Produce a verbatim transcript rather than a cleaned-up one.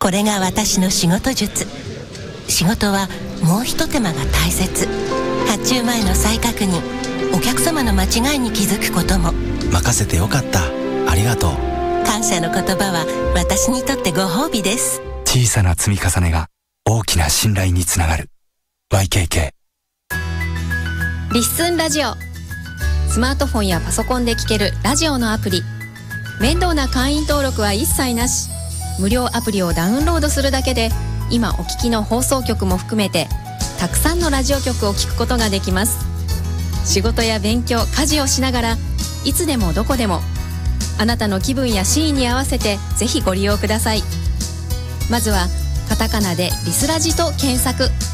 これが私の仕事術。仕事はもう一手間が大切。発注前の再確認、お客様の間違いに気づくことも。 任せてよかった、ありがとう。 感謝の言葉は私にとってご褒美です。 小さな積み重ねが大きな信頼につながる。 ワイケーケー リッスンラジオ。スマートフォンやパソコンで聴けるラジオのアプリ。面倒な会員登録は一切なし。無料アプリをダウンロードするだけで、今お聞きの放送局も含めてたくさんのラジオ局を聞くことができます。仕事や勉強、家事をしながらいつでもどこでも、あなたの気分やシーンに合わせてぜひご利用ください。まずはカタカナでリスラジと検索。